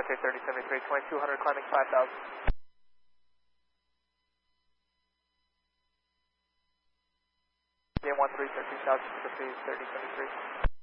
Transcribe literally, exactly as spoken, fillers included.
okay, thirty seventy-three, twenty-two hundred climbing five thousand. Game one three, thirteen thousand, thirty seventy-three.